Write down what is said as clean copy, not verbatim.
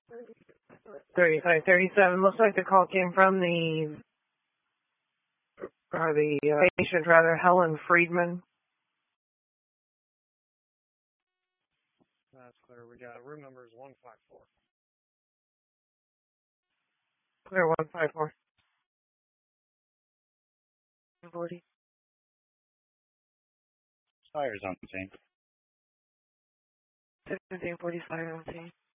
3537. Looks like the call came from the patient, Helen Friedman. That's clear. We got room number is 154. Clear 154. 40. Spires on scene. 1745 on scene.